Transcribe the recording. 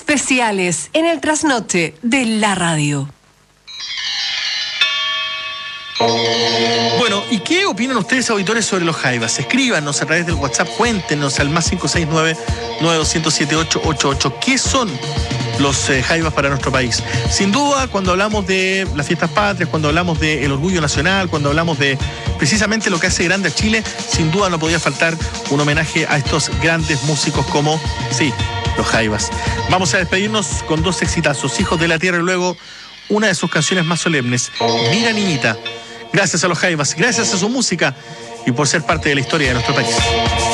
especiales en el trasnoche de la radio. Bueno, ¿y qué opinan ustedes, auditores, sobre los jaivas? Escríbanos a través del WhatsApp, cuéntenos al más 569-9207-888. ¿Qué son los jaivas para nuestro país? Sin duda, cuando hablamos de las fiestas patrias, cuando hablamos del orgullo nacional, cuando hablamos de precisamente lo que hace grande a Chile, sin duda no podía faltar un homenaje a estos grandes músicos como, sí, los jaivas. Vamos a despedirnos con dos exitazos, Hijos de la Tierra, y luego una de sus canciones más solemnes, Mira Niñita. Gracias a los jaivas, gracias a su música y por ser parte de la historia de nuestro país.